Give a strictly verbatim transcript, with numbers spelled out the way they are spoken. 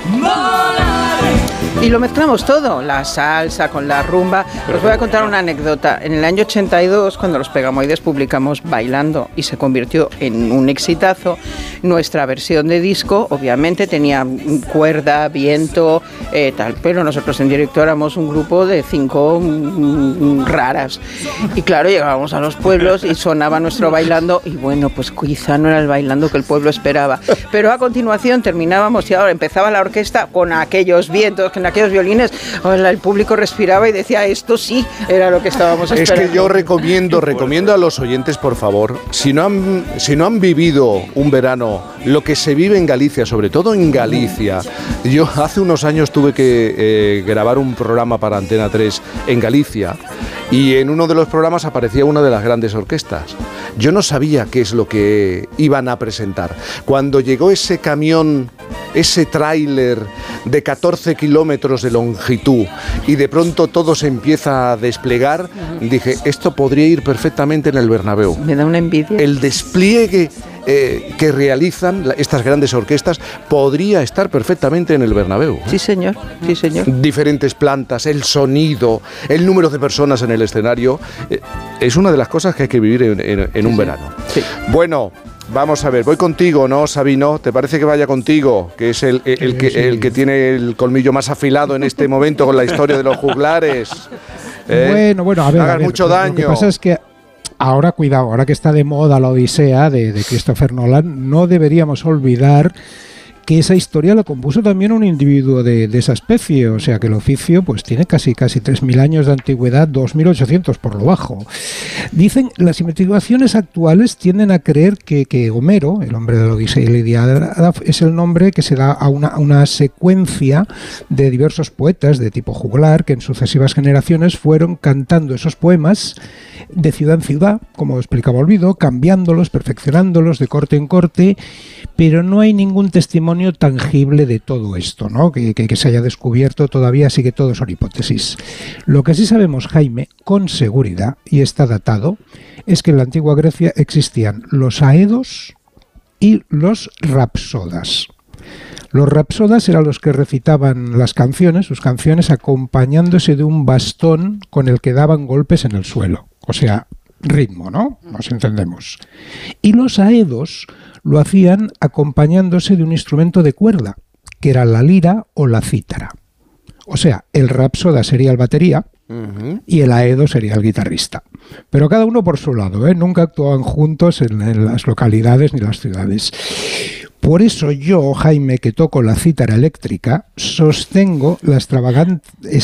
Y lo mezclamos todo, la salsa con la rumba. Os voy a contar una anécdota. En el año ochenta y dos, cuando los Pegamoides publicamos Bailando y se convirtió en un exitazo, nuestra versión de disco obviamente tenía cuerda, viento, eh, tal, pero nosotros en directo éramos un grupo de cinco mm, raras. Y claro, llegábamos a los pueblos y sonaba nuestro Bailando y bueno, pues quizá no era el Bailando que el pueblo esperaba. Pero a continuación terminábamos y ahora empezaba la orquesta con aquellos vientos, con aquellos violines, el público respiraba y decía, esto sí era lo que estábamos esperando. Es que yo recomiendo, recomiendo a los oyentes, por favor, si no han, si no han vivido un verano, lo que se vive en Galicia, sobre todo en Galicia. Yo hace unos años tuve que eh, grabar un programa para Antena tres en Galicia y en uno de los programas aparecía una de las grandes orquestas. Yo no sabía qué es lo que iban a presentar. Cuando llegó ese camión, ese tráiler de catorce kilómetros de longitud y de pronto todo se empieza a desplegar, dije, esto podría ir perfectamente en el Bernabéu. Me da una envidia. El despliegue eh, que realizan estas grandes orquestas podría estar perfectamente en el Bernabéu. ¿eh? Sí, señor, sí, señor. Diferentes plantas, el sonido, el número de personas en el escenario, eh, es una de las cosas que hay que vivir en, en, en un sí, verano. Sí. Bueno, vamos a ver, voy contigo, ¿no, Sabino? ¿Te parece que vaya contigo? Que es el, el, el, que, el que tiene el colmillo más afilado en este momento con la historia de los juglares. ¿Eh? Bueno, bueno, a ver, hagan a ver, mucho lo daño. que pasa es que ahora, cuidado, ahora que está de moda la Odisea de, de Christopher Nolan, no deberíamos olvidar que esa historia la compuso también un individuo de, de esa especie, o sea que el oficio pues tiene casi casi tres mil años de antigüedad, dos mil ochocientos por lo bajo. Dicen, las investigaciones actuales tienden a creer que, que Homero, el hombre de la Odisea y la Ilíada, es el nombre que se da a una, a una secuencia de diversos poetas de tipo juglar que en sucesivas generaciones fueron cantando esos poemas de ciudad en ciudad, como explicaba Olvido, cambiándolos, perfeccionándolos de corte en corte, pero no hay ningún testimonio tangible de todo esto, ¿no? Que, que, que se haya descubierto todavía, así que todo son hipótesis. Lo que sí sabemos, Jaime, con seguridad, y está datado, es que en la antigua Grecia existían los aedos y los rapsodas. Los rapsodas eran los que recitaban las canciones, sus canciones, acompañándose de un bastón con el que daban golpes en el suelo. O sea, ritmo, ¿no? Nos entendemos. Y los aedos lo hacían acompañándose de un instrumento de cuerda, que era la lira o la cítara. O sea, el rapsoda sería el batería uh-huh. y el aedo sería el guitarrista. Pero cada uno por su lado, ¿eh? Nunca actuaban juntos en, en las localidades ni las ciudades. Por eso yo, Jaime, que toco la cítara eléctrica, sostengo la extravagante,